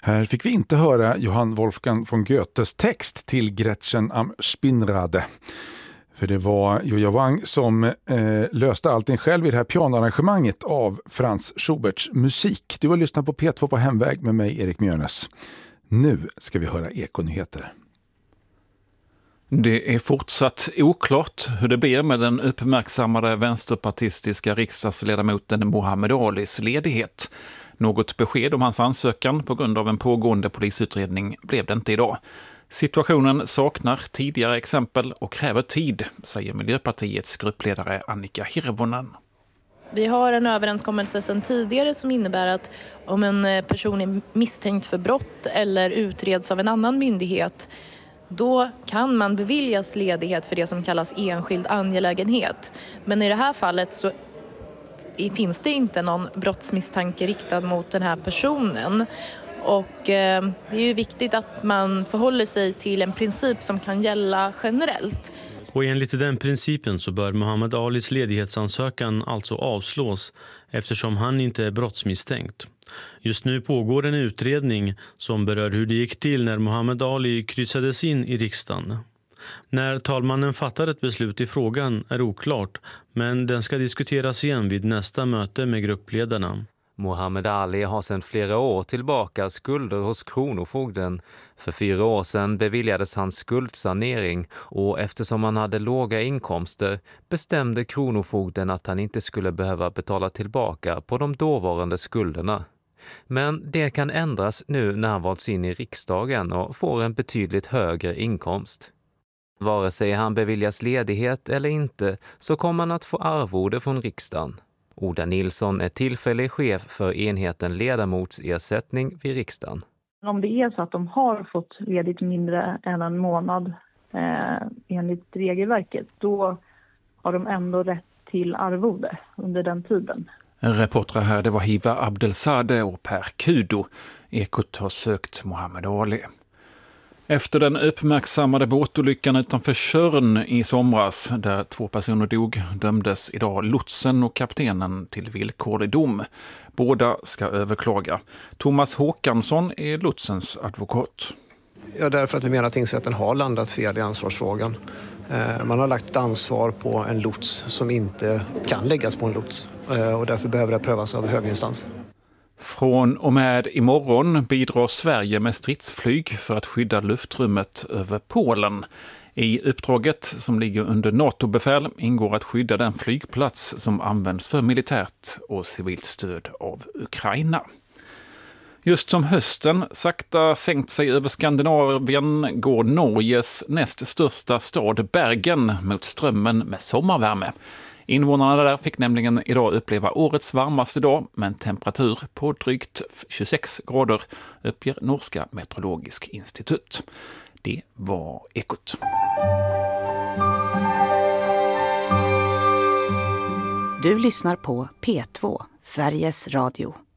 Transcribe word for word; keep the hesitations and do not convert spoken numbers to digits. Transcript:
Här fick vi inte höra Johann Wolfgang von Goethes text till Gretchen am Spinnrade. För det var Joja Wang som eh, löste allting själv i det här pianoarrangemanget av Franz Schuberts musik. Du har lyssnat på P två på Hemväg med mig, Erik Mjörnes. Nu ska vi höra ekonyheter. Det är fortsatt oklart hur det blir med den uppmärksammade vänsterpartistiska riksdagsledamoten Mohammed Alis ledighet. Något besked om hans ansökan på grund av en pågående polisutredning blev det inte idag. Situationen saknar tidigare exempel och kräver tid, säger Miljöpartiets gruppledare Annika Hirvonen. Vi har en överenskommelse sedan tidigare som innebär att om en person är misstänkt för brott eller utreds av en annan myndighet, då kan man beviljas ledighet för det som kallas enskild angelägenhet. Men i det här fallet så finns det inte någon brottsmisstanke riktad mot den här personen. Och eh, det är ju viktigt att man förhåller sig till en princip som kan gälla generellt. Och enligt den principen så bör Mohammed Alis ledighetsansökan alltså avslås eftersom han inte är brottsmisstänkt. Just nu pågår en utredning som berör hur det gick till när Mohammed Ali kryssades in i riksdagen. När talmannen fattar ett beslut i frågan är oklart, men den ska diskuteras igen vid nästa möte med gruppledarna. Mohammed Ali har sedan flera år tillbaka skulder hos Kronofogden. För fyra år sedan beviljades hans skuldsanering och eftersom han hade låga inkomster bestämde Kronofogden att han inte skulle behöva betala tillbaka på de dåvarande skulderna. Men det kan ändras nu när han valts in i riksdagen och får en betydligt högre inkomst. Vare sig han beviljas ledighet eller inte så kommer han att få arvode från riksdagen. Oda Nilsson är tillfällig chef för enheten ledamotsersättning vid riksdagen. Om det är så att de har fått ledigt mindre än en månad eh, enligt regelverket, då har de ändå rätt till arvode under den tiden. En reporter här, det var Hiva Abdelsadeh och Per Kudo. Ekot har sökt Mohammed Ali. Efter den uppmärksammade båtolyckan utanför Tjörn i somras, där två personer dog, dömdes idag lotsen och kaptenen till villkorlig dom. Båda ska överklaga. Thomas Håkansson är lotsens advokat. Ja, därför att vi menar att tingsrätten har landat fel i ansvarsfrågan. Man har lagt ansvar på en lots som inte kan läggas på en lots och därför behöver det prövas av höginstans. Från och med imorgon bidrar Sverige med stridsflyg för att skydda luftrummet över Polen. I uppdraget som ligger under NATO-befäl ingår att skydda den flygplats som används för militärt och civilt stöd av Ukraina. Just som hösten sakta sänkt sig över Skandinavien går Norges näst största stad Bergen mot strömmen med sommarvärme. Invånarna där fick nämligen idag uppleva årets varmaste dag med en temperatur på drygt tjugosex grader, uppger Norska meteorologisk institut. Det var Ekot. Du lyssnar på P två, Sveriges Radio.